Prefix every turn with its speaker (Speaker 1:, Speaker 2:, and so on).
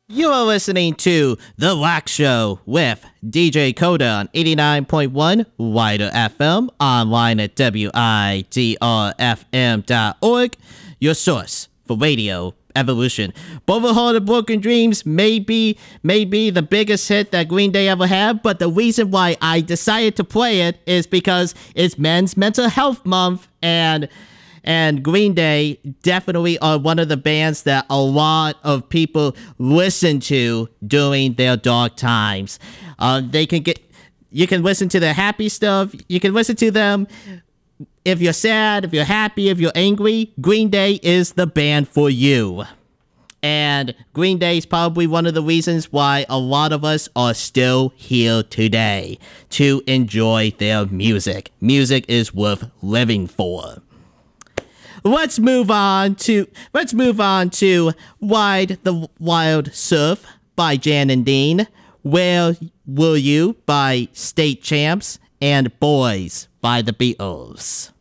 Speaker 1: You are listening to The Wax Show with DJ Coda on 89.1 Wider FM, online at WIDRFM.org, your source for radio evolution. Boulevard of Broken Dreams may be the biggest hit that Green Day ever had, but the reason why I decided to play it is because it's Men's Mental Health Month, and Green Day definitely are one of the bands that a lot of people listen to during their dark times. You can listen to their happy stuff. You can listen to them if you're sad, if you're happy, if you're angry. Green Day is the band for you. And Green Day is probably one of the reasons why a lot of us are still here today to enjoy their music. Music is worth living for. Let's move on to Ride the Wild Surf by Jan and Dean, Where Will You by State Champs, and Boys by the Beatles.